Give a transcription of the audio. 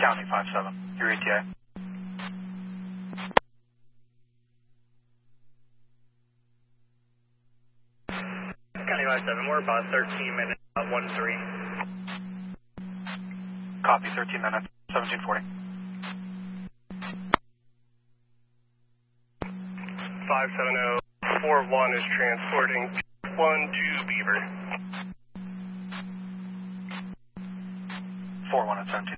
County 57, your ETA. County 57, we're about 13 minutes, 1-3. Copy, 13 minutes, 1740. 57041 is transporting 1 to Beaver. 41 at 1740.